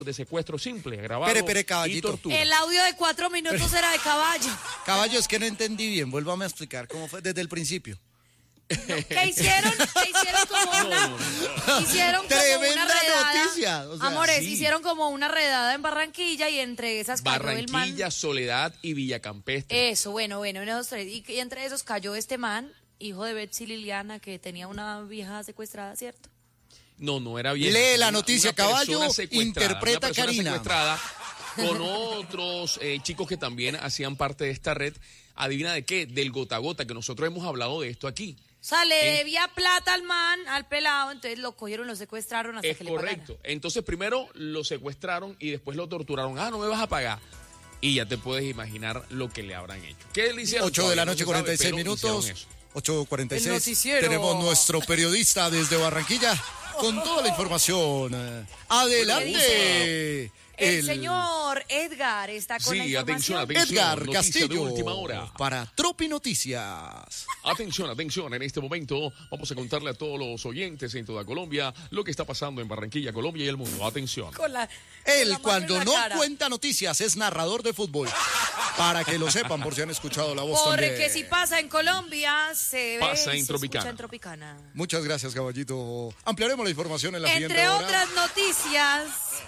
de secuestro simple, agravado Pere, y caballito. tortura. El audio de 4 minutos era de Caballo. Caballo, es que no entendí bien. Vuélvame a explicar cómo fue desde el principio. ¿Qué hicieron? Hicieron como una... Hicieron como Tremenda una redada. noticia. O sea, Amores, sí. hicieron como una redada en Barranquilla y entre esas cayó el man. Barranquilla, Soledad y Villacampestre. Eso, bueno, esos tres. Y entre esos cayó este man, hijo de Betsy Liliana, que tenía una vieja secuestrada, ¿cierto? No era bien. Lee la Una noticia, persona Caballo, secuestrada, interpreta una persona Karina. secuestrada con otros chicos que también hacían parte de esta red. Adivina de qué, del gota a gota, que nosotros hemos hablado de esto aquí. O sea, le debía plata al man, al pelado, entonces lo cogieron, lo secuestraron hasta Es que le correcto. Entonces primero lo secuestraron y después lo torturaron. No me vas a pagar. Y ya te puedes imaginar lo que le habrán hecho. ¿Qué le hicieron? 8 de la Todavía no noche, se sabe, 46 pero minutos. hicieron eso. 8:46. El noticiero. Tenemos nuestro periodista desde Barranquilla con toda la información. Adelante. El señor Edgar está con la Sí, información. atención. Edgar Noticia de Castillo última hora. para Tropi Noticias. Atención, en este momento vamos a contarle a todos los oyentes en toda Colombia lo que está pasando en Barranquilla, Colombia y el mundo. Atención. Con la Él, mano cuando en la no cara. cuenta noticias, es narrador de fútbol. Para que lo sepan, por si han escuchado la voz también. Porque si pasa en Colombia, se ve Pasa y en se Tropicana. escucha en Tropicana. Muchas gracias, caballito. Ampliaremos la información en la siguiente Entre hora. otras noticias...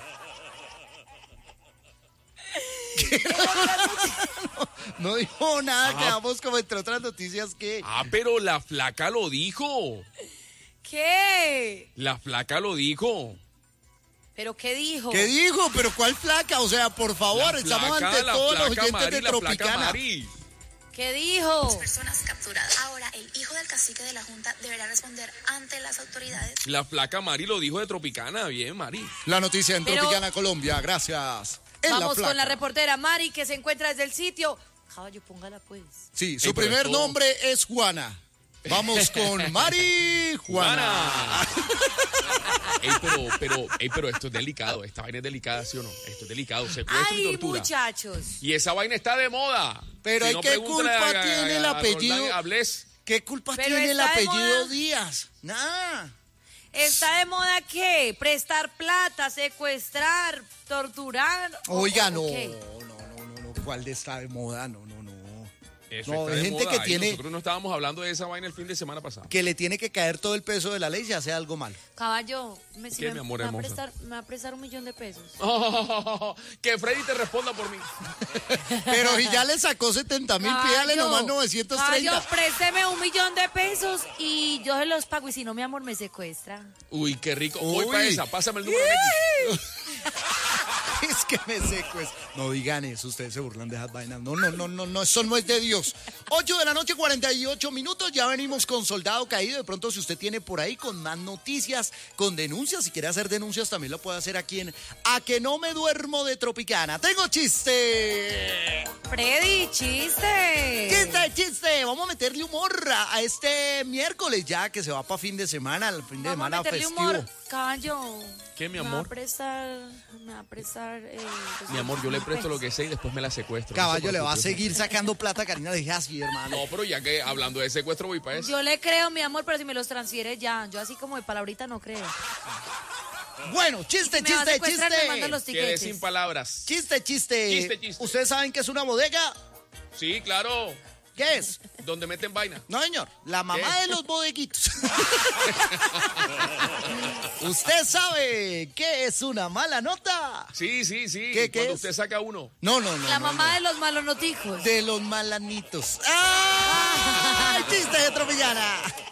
No dijo nada, Ah. quedamos como entre otras noticias que... Pero la flaca lo dijo. ¿Qué? La flaca lo dijo. ¿Pero qué dijo? ¿Qué dijo? ¿Pero cuál flaca? O sea, por favor, La estamos flaca, ante la todos los flaca oyentes Mari, de la flaca Tropicana. Mari. ¿Qué dijo? Personas capturadas. Ahora, el hijo del cacique de la Junta deberá responder ante las autoridades. La flaca Mari lo dijo de Tropicana. Bien, Mari. La noticia en Pero- Tropicana, Colombia. Gracias. En la Vamos flaca. con la reportera Mari, que se encuentra desde el sitio. Caballo, póngala pues. Sí, su Ey, pero primer esto- nombre es Juana. Vamos con Mari Juana. Pero esto es delicado. Esta vaina es delicada, ¿sí o no? Esto es delicado. Secuestro y Ay, tortura. muchachos. Y esa vaina está de moda. Pero Si no, ¿qué pregúntale culpa tiene el apellido? Roldán Ablés. ¿Qué culpa Pero tiene el está de apellido moda. Díaz? Nada. ¿Está de moda qué? ¿Prestar plata, secuestrar, torturar? Oiga, ¿O no, qué? no. ¿Cuál está de moda? No. Eso No, está hay de gente moda. que Y tiene- nosotros no estábamos hablando de esa vaina el fin de semana pasado. Que le tiene que caer todo el peso de la ley si hace algo mal. Caballo, ¿Qué, mi amor me hermoso? va a prestar 1.000.000 de pesos. Que Freddy te responda por mí. Pero si ya le sacó 70,000, pídale nomás 930. Caballo, présteme 1.000.000 de pesos y yo se los pago. Y si no, mi amor, me secuestra. Uy, qué rico. Voy Uy. para esa. Pásame el número de X. Es que me secues. No digan eso, ustedes se burlan de esas vainas. No, eso no es de Dios. 8 de la noche, 48 minutos. Ya venimos con Soldado Caído. De pronto, si usted tiene por ahí con más noticias, con denuncias, si quiere hacer denuncias, también lo puede hacer aquí en A Que No Me Duermo de Tropicana. ¡Tengo chiste! Freddy, chiste. ¡Chiste! Vamos a meterle humor a este miércoles ya, que se va para fin de semana, el fin de Vamos semana a meterle festivo. humor. Caballo. ¿Qué, mi Me va amor? a prestar. Mi amor, yo le presto lo que sé y después me la secuestro. Caballo No se le va a preocupe. seguir sacando plata, Karina, le dije así, hermano. No, pero ya que hablando de secuestro voy para eso. Yo le creo, mi amor, pero si me los transfiere ya. Yo así como de palabrita no creo. Bueno, chiste. Me va a secuestrar, me manda los Quedé tiquetes. sin palabras. Chiste. Chiste. ¿Ustedes saben qué es una bodega? Sí, claro. ¿Qué es? Donde meten vaina. No, señor. La mamá ¿Qué? de los bodeguitos. ¿Usted sabe qué es una mala nota? Sí. ¿Qué Cuando es? usted saca uno. No. La mamá de los malos notijos. De los malanitos. ¡Ah! ¡Chiste de Tropicana!